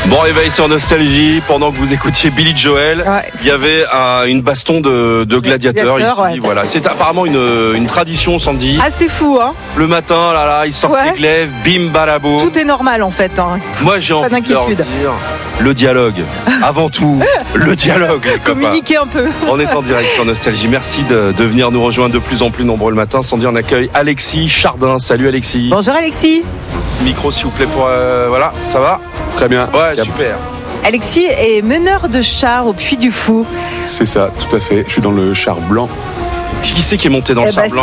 Bon réveil sur Nostalgie. Pendant que vous écoutiez Billy Joel, il y avait une baston de gladiateurs ici. Ouais. Voilà, c'est apparemment une tradition, Sandy. Ah, c'est fou, hein. Le matin, là, ils sortent les glaives, bim, balabo. Tout est normal, en fait. Hein. Moi, j'ai envie de leur dire le dialogue. Avant tout, le dialogue. Communiquer un peu. On est en direct sur Nostalgie. Merci de venir nous rejoindre de plus en plus nombreux le matin. Sandy, on accueille Alexis Chardin. Salut Alexis. Bonjour Alexis. Micro s'il vous plaît pour... voilà, ça va ? Très bien. Ouais, super. Alexis est meneur de char au Puy du Fou. C'est ça, tout à fait. Je suis dans le char blanc. Qui c'est qui est monté dans le char blanc?